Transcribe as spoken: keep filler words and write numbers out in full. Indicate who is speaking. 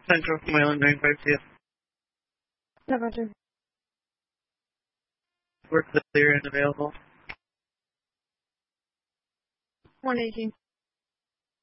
Speaker 1: Central from Island nine five two.
Speaker 2: Yeah, Roger.
Speaker 1: We're clear and available.
Speaker 2: one eighteen.